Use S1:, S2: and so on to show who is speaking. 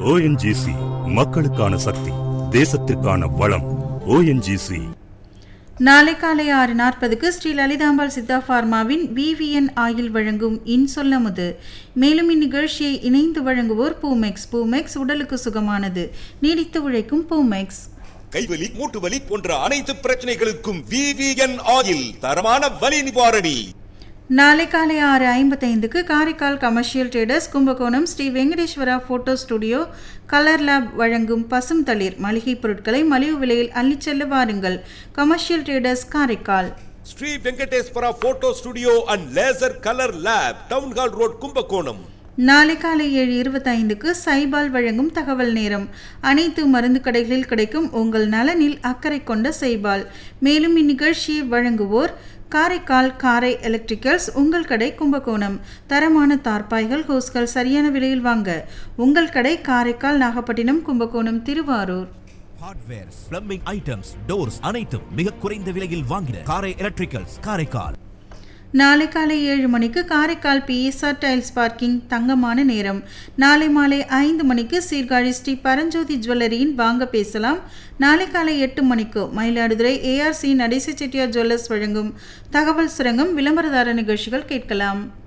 S1: ONGC மக்களுக்கான சக்தி, தேசத்திற்கான வளம். ONGC.
S2: நாளை காலை 6:40க்கு ஸ்ரீ லலிதாம்பாள் சித்தா பார்மாவின் விவிஎன் ஆயில் வழங்கும் இன்சொல்லமுது. மேலும் இந்நிகழ்ச்சியை இணைந்து வழங்குவோர் பூமெக்ஸ். பூமெக்ஸ் உடலுக்கு சுகமானது, நீடித்து உழைக்கும் பூமெக்ஸ்.
S3: கைவலி, மூட்டு வலி போன்ற அனைத்து பிரச்சனைகளுக்கும் விவிஎன் ஆயில், தரமான வலி நிவாரணி.
S2: நாளை காலை 6:55க்கு Karaikal commercial traders Kumbakonam Sri Venkateswara photo studio colour lab வழங்கும் பசும் தளிர் மளிகை பொருட்களை மலிவு விலையில் அள்ளிச் செல்ல வாருங்கள். Commercial traders Karaikal.
S3: Sri Venkateswara photo studio and laser colour lab, town hall road, Kumbakonam.
S2: நாளை காலை 7:25க்கு சைபால் வழங்கும் தகவல் நேரம். அனைத்து மருந்து கடைகளில் கிடைக்கும் உங்கள் நலனில் அக்கறை கொண்ட சைபால். மேலும் இந்நிகழ்ச்சியை வழங்குவோர் காரைக்கால் காரை எலக்ட்ரிக்கல்ஸ், உங்கள் கடை கும்பகோணம். தரமான தார்பாய்கள், ஹோஸ்கள் சரியான விலையில் வாங்க உங்கள் கடை Karaikal, Nagapattinam, Kumbakonam, Thiruvarur.
S4: Hardwares, plumbing items, doors அனைத்தும் மிக குறைந்த விலையில் வாங்கின காரை எலக்ட்ரிக்கல்ஸ் காரைக்கால்.
S2: நாளை காலை 7 மணிக்கு காரைக்கால் பிஎஸ்ஆர் டைல்ஸ் பார்க்கிங் தங்கமான நேரம். நாளை மாலை 5 மணிக்கு சீர்காழி ஸ்ரீ பரஞ்சோதி ஜுவல்லரியின் வாங்க பேசலாம். நாளை காலை 8 மணிக்கு மயிலாடுதுறை ஏஆர்சி நடேச செட்டியார் ஜுவல்லர்ஸ் வழங்கும் தகவல் சுரங்கம், விளம்பரதார நிகழ்ச்சிகள் கேட்கலாம்.